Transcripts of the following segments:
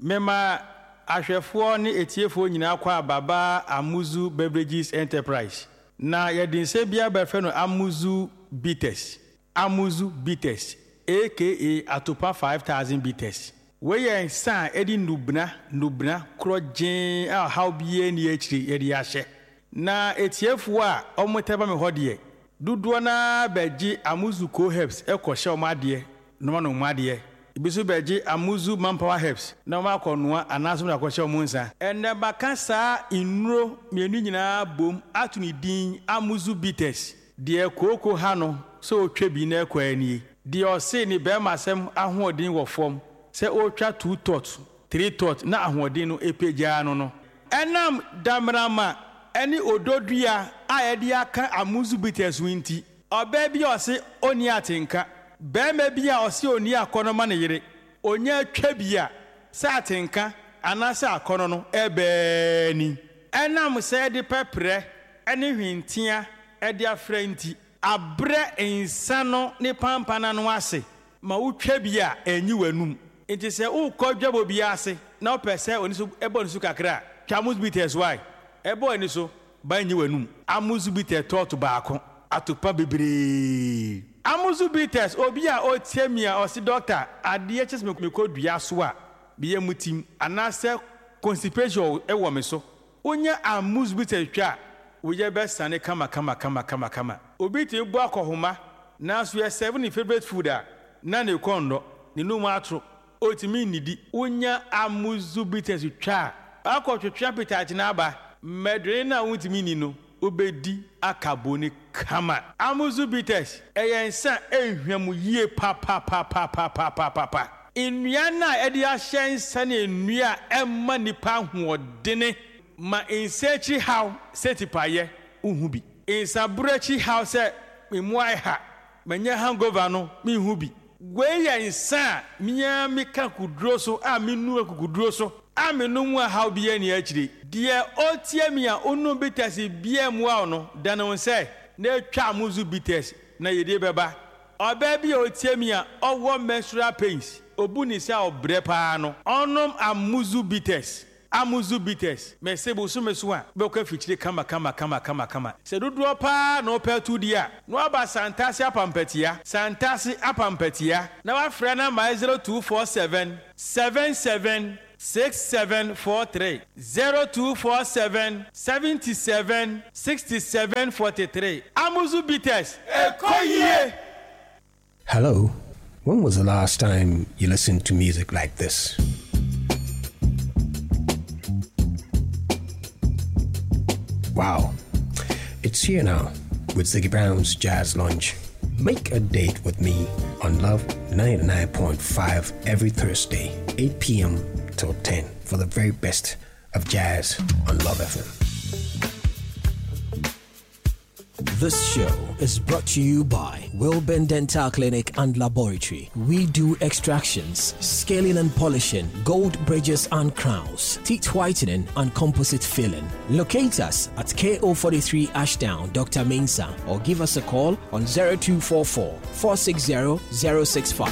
Mema ahwefo ne etiefo nyina kwa baba Amuzu Beverages Enterprise. Na yedinse bia befe no Amuzu Bitters. Amuzu Bitters aka Atopa 5000 Bitters. We yen san edi nubna krojen a how bie ni akiri yedi ahye. Na etiefo a omoteba me hodie. Duduo na beji Amuzu Co Herbs ekoshe omade no ma no omade. Ibisu beji Amuzu Manpower Herbs na ma konoa anaso na kwahye omunsa enne baka saa inuro mienu nyina bom atuni din Amuzu Bitters de koko ha no so otwa bi na ekwani de ose ni be masem ahoodin wo fom se otwa 2 tot 3 tot na ahoodin no epeja no enam damrama eni ododua a yede aka Amuzu Bitters winti oba bi ose oni atenka Bema bia osi oni akono ma ne yire onya twa bia sa atenka anasa akono no ebe ni enam se de pepre ene hwintia ede afranti abre insano ne pampana no ase ma wotwa bia enyi wanum enti se ukọdwabo bia ase na opese oni so ebo ni so kakra Amuzu Bitters why ebo ni so ba enyi wanum Amuzu Bitters tot baako atopa bebre Amuzu Bitters obi a otiemia osi doctor ade chese me kodua so a biye mutim anase constipation ewo me so onya Amuzu Bitters twa woye be sane kama obi ti bu akohoma na so ye 7 favorite food a na ne kondo ne numu atro otimi nidi onya Amuzu Bitters twa akotwetwa pitach na aba medre na wutimi ni no obedi akaboni kama Amuzu Bitters eyensa ehwam yie pa nnua na edi ahyensa na nnua emma nipa hoodene ma insechi how setipaye uhubi insabrechi how se memuai ha manya hangover no mehubi gweyensa miya mika kuduro so a menu akukuduro so amenu mu how bia ni akire de otiamia onu Bitters bia mu a no dano se na twa Amuzu Bitters na yede beba oba bia otiamia owo menstrual pains obuni se obre pa no onom Amuzu Bitters mesebo so meso a be ko fichire kama se dodo pa no petu dia no aba santase apampatia na wa frɛ na 0247 77 6743 0247 77 6743 Amuzu Bitters ekoye. Hello, when was the last time you listened to music like this? Wow, it's here now with Ziggy Brown's Jazz Lunch. Make a date with me on Love 99.5 every Thursday, 8 p.m. till 10 for the very best of jazz on Love FM. This show is brought to you by Wilburn Dental Clinic and Laboratory. We do extractions, scaling and polishing, gold bridges and crowns, teeth whitening and composite filling. Locate us at KO43 Ashdown, Dr. Mensah, or give us a call on 0244 460 065.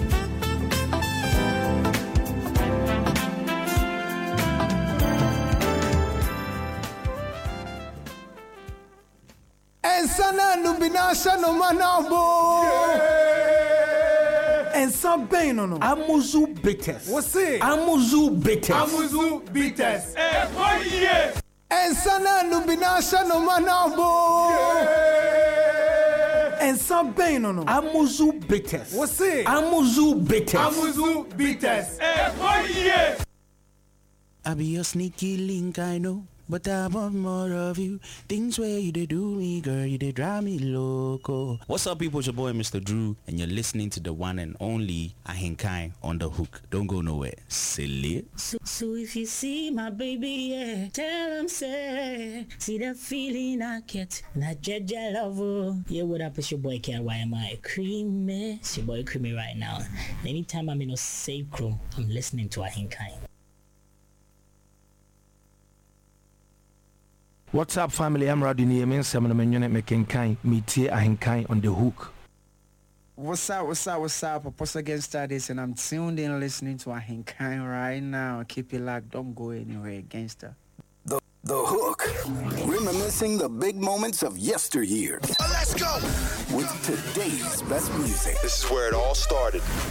Sana nubinasha no manabo. And some pain no. Amuzu Bitters. What's it? Amuzu Bitters. Amuzu Bitters. And sana nubinasha no manabo. And some pain no. Amuzu Bitters. What's it? Amuzu Bitters. Amuzu Bitters. I be your sneaky link, I know. But I want more of you. Things where you did do me, girl, you did drive me loco. What's up, people? It's your boy, Mr. Drew, and you're listening to the one and only Ahinkai on the Hook. Don't go nowhere. Silly. So if you see my baby, yeah, tell him, say, see that feeling I get, not judge I love. Yeah, what up? It's your boy, KYMI. Creamy. It's your boy, Creamy right now. Anytime I'm in a safe room, I'm listening to Ahinkai. What's up, family? I'm Radini Yemen, Seminole Mekenkai, Metie Ahinkai on the Hook. What's up? Apostle Gangsta this, and I'm tuned in listening to Ahinkai right now. Keep it locked, don't go anywhere, Gangsta. The Hook, reminiscing the big moments of yesteryear. Let's go! With today's best music. This is where it all started.